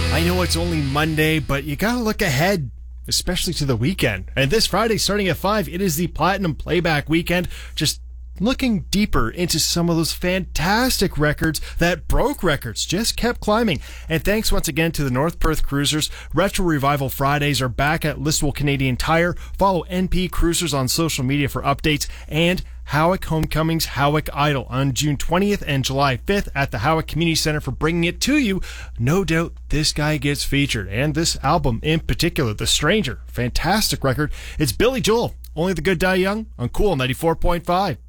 I know it's only Monday, but you gotta look ahead, especially to the weekend. And this Friday, starting at 5, it is the Platinum Playback Weekend. Just looking deeper into some of those fantastic records that broke records, just kept climbing. And thanks once again to the North Perth Cruisers. Retro Revival Fridays are back at Listowel Canadian Tire. Follow NP Cruisers on social media for updates. And Howick Homecoming's Howick Idol on June 20th and July 5th at the Howick Community Center for bringing it to you. No doubt this guy gets featured, and this album in particular, The Stranger, fantastic record. It's Billy Joel, Only the Good Die Young on Cool 94.5.